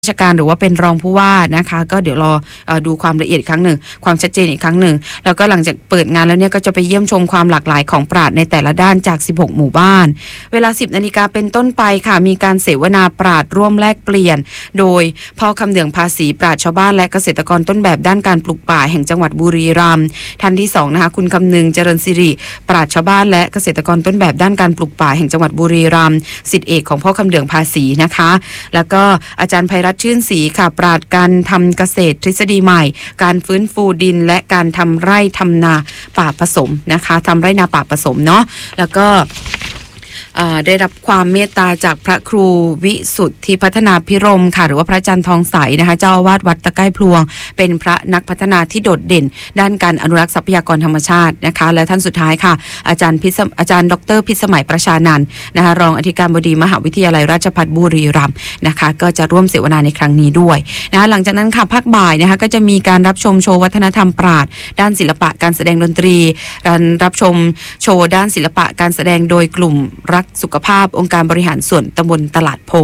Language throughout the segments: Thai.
ราชการหรือว่าเป็นรองผู้ว่านะคะก็เดี๋ยวรอดูความละเอียดอีกครั้งหนึ่งความชัดเจนอีกครั้งหนึ่งแล้วก็หลังจากเปิดงานแล้วเนี่ยก็จะไปเยี่ยมชมความหลากหลายของปราชญ์ในแต่ละด้านจาก16หมู่บ้านเวลา 10 นาฬิกาเป็นต้นไปค่ะมีการเสวนาปราชญ์ร่วมแลกเปลี่ยนโดยพ่อคำเหลืองภาษีปราชญ์ชาวบ้านและเกษตรกรต้นแบบด้านการปลูกป่าแห่งจังหวัดบุรีรัมย์ท่านที่2นะคะคุณคำนึงเจริญสิริปราชญ์ชาวบ้านและเกษตรกรต้นแบบด้านการปลูกป่าแห่งจังหวัดบุรีรัมย์ศิษย์เอกของพ่อคำเหลืองภาษีนะคะแล้วก็อาจารย์ไพรัตน์ชื่นศรีค่ะปราชญ์การทำเกษตรทฤษฎีใหม่การฟื้นฟูดินและการทำไร่ทำนาป่าผสมนะคะทำไร่นาป่าผสมเนาะแล้วก็ได้รับความเมตตาจากพระครูวิสุทธิพัฒนาภิรมค่ะหรือว่าพระอาจารย์ทองใสนะคะเจ้าอาวาสวัดตะไคร่พลวงเป็นพระนักพัฒนาที่โดดเด่นด้านการอนุรักษ์ทรัพยากรธรรมชาตินะคะและท่านสุดท้ายค่ะอาจารย์ดร.พิสมัยประชานันท์นะคะรองอธิการบดีมหาวิทยาลัยราชภัฏบุรีรัมย์นะคะก็จะร่วมเสวนาในครั้งนี้ด้วยนะคะหลังจากนั้นค่ะภาคบ่ายนะคะก็จะมีการรับชมโชว์วัฒนธรรมปราชญ์ด้านศิลปะการแสดงดนตรีการรับชมโชว์ด้านศิลปะการแสดงโดยกลุ่มรักสุขภาพองค์การบริหารส่วนตำบลตลาดโพ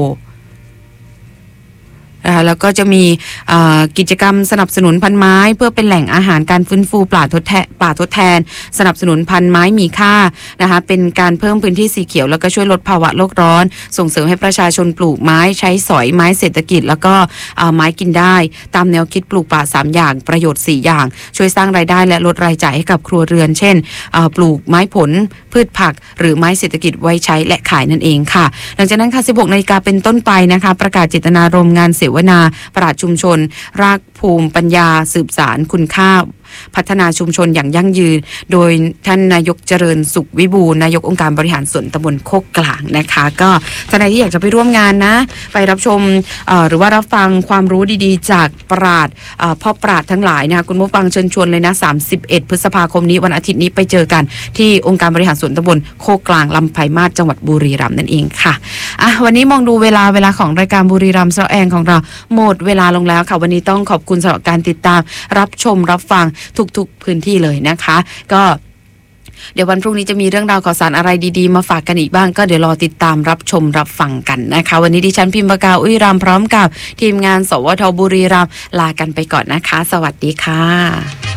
แล้วก็จะมีกิจกรรมสนับสนุนพันไม้เพื่อเป็นแหล่งอาหารการฟื้นฟูป่าทดแทนสนับสนุนพันไม้มีค่านะคะเป็นการเพิ่มพื้นที่สีเขียวแล้วก็ช่วยลดภาวะโลกร้อนส่งเสริมให้ประชาชนปลูกไม้ใช้สอยไม้เศรษฐกิจแล้วก็ไม้กินได้ตามแนวคิดปลูกป่า3อย่างประโยชน์4อย่างช่วยสร้างรายได้และลดรายจ่ายให้กับครัวเรือนเช่นปลูกไม้ผลพืชผักหรือไม้เศรษฐกิจไว้ใช้และขายนั่นเองค่ะหลังจากนั้นค่ะ 16 นาฬิกาเป็นต้นไปนะคะประกาศเจตนารมณ์งานเสวนาปราชญ์ชุมชนรากภูมิปัญญาสืบสานคุณค่าพัฒนาชุมชนอย่างยั่งยืนโดยท่านนายกเจริญสุขวิบูลย์นายกองค์การบริหารส่วนตำบลโคกกลางนะคะก็ท่านใดที่อยากจะไปร่วมงานนะไปรับชมหรือว่ารับฟังความรู้ดีๆจากปราชญ์พ่อปราชญ์ทั้งหลายนะคะคุณผู้ฟังเชิญชวนเลยนะ31 พฤษภาคมนี้วันอาทิตย์นี้ไปเจอกันที่องค์การบริหารส่วนตำบลโคกกลางลำไผ่มาศจังหวัดบุรีรัมย์นั่นเองค่ะวันนี้มองดูเวลาของรายการบุรีรัมย์สระแองของเราหมดเวลาลงแล้วค่ะวันนี้ต้องขอบคุณสำหรับการติดตามรับชมรับฟังทุกพื้นที่เลยนะคะก็เดี๋ยววันพรุ่งนี้จะมีเรื่องราวข่าวสารอะไรดีๆมาฝากกันอีกบ้างก็เดี๋ยวรอติดตามรับชมรับฟังกันนะคะวันนี้ดิฉันพิมพ์ปากกาอุ้ยรามพร้อมกับทีมงานสวทบุรีรัมย์ลากันไปก่อนนะคะสวัสดีค่ะ